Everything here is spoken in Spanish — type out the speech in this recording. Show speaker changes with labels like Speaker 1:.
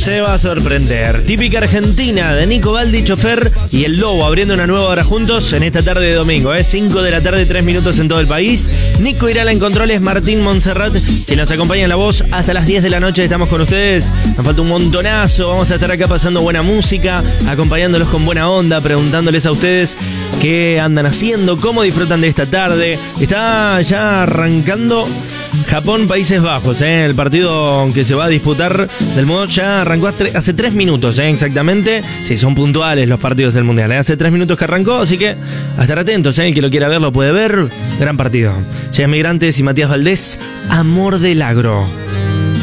Speaker 1: se va a sorprender. Típica Argentina de Nico Baldi, Chofer y El Lobo abriendo una nueva hora juntos en esta tarde de domingo. 5 de la tarde, 3 minutos en todo el país. Nico Irala en controles, Martín Montserrat, que nos acompaña en la voz hasta las 10 de la noche. Estamos con ustedes. Nos falta un montonazo. Vamos a estar acá pasando buena música, acompañándolos con buena onda, preguntándoles a ustedes qué andan haciendo, cómo disfrutan de esta tarde. Está ya arrancando Japón-Países Bajos, el partido que se va a disputar del modo ya arrancó hace 3 minutos, exactamente. Sí, son puntuales los partidos del Mundial, hace 3 minutos que arrancó, así que a estar atentos, el que lo quiera ver lo puede ver. Gran partido. Cheyenne Migrantes y Matías Valdés, Amor del Agro.